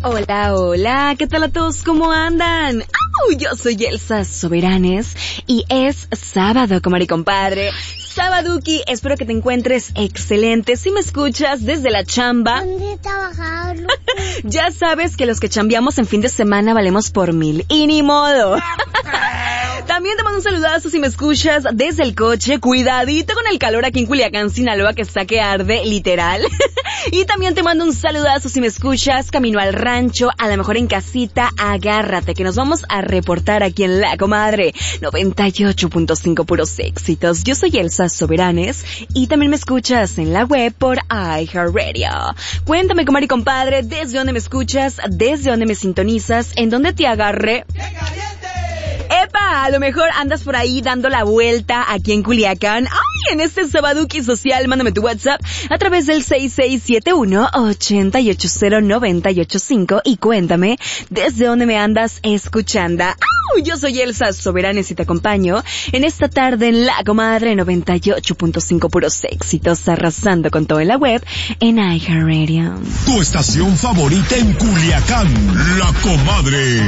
Hola, hola, ¿qué tal a todos? ¿Cómo andan? Yo soy Elsa Soberanes y es sábado, comadre y compadre. Sabaduki, espero que te encuentres excelente. Si me escuchas desde la chamba. ¿Dónde trabajar? Ya sabes que los que chambeamos en fin de semana valemos por 1000 y ni modo. También te mando un saludazo si me escuchas desde el coche. Cuidadito con el calor aquí en Culiacán, Sinaloa, que está que arde, literal. Y también te mando un saludazo si me escuchas camino al rancho, a lo mejor en casita. Agárrate que nos vamos a reportar aquí en La Comadre 98.5 puros éxitos. Yo soy Elsa Soberanes y también me escuchas en la web por iHeartRadio. Cuéntame, comadre y compadre, desde dónde me escuchas, desde dónde me sintonizas, en dónde te agarré. ¡Epa! A lo mejor andas por ahí dando la vuelta aquí en Culiacán. ¡Ay! En este Sabaduki social, mándame tu WhatsApp a través del 6671-880985 y cuéntame desde dónde me andas escuchando. ¡Ay! Yo soy Elsa Soberanes y te acompaño en esta tarde en La Comadre 98.5 puros éxitos, arrasando con todo en la web en iHeartRadio. Tu estación favorita en Culiacán, La Comadre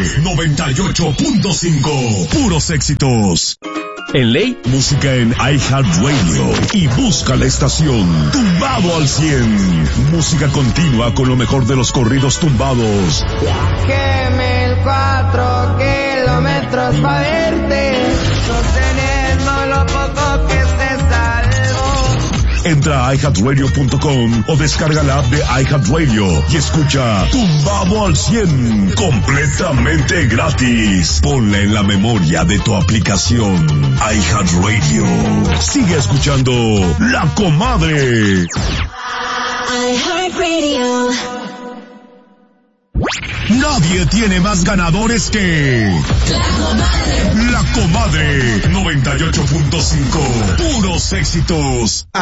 98.5 puros éxitos. En Ley, música en iHeartRadio y busca la estación Tumbado al 100. Música continua con lo mejor de los corridos tumbados. Viajé 1004 kilómetros pa' verte, sosteniendo lo poco que se salvó. Entra a iHeartRadio.com o descarga la app de iHeartRadio y escucha Tumbado al 100 completamente gratis. Ponla en la memoria de tu aplicación iHeartRadio. Sigue escuchando La Comadre. iHeartRadio. Nadie tiene más ganadores que La Comadre 98.5 puros éxitos.